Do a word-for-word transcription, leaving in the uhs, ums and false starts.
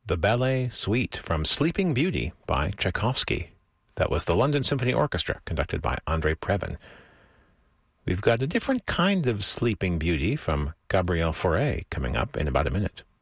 the ballet suite from Sleeping Beauty by Tchaikovsky. That was the London Symphony Orchestra, conducted by Andrei Previn. We've got a different kind of Sleeping Beauty from Gabriel Fauré coming up in about a minute.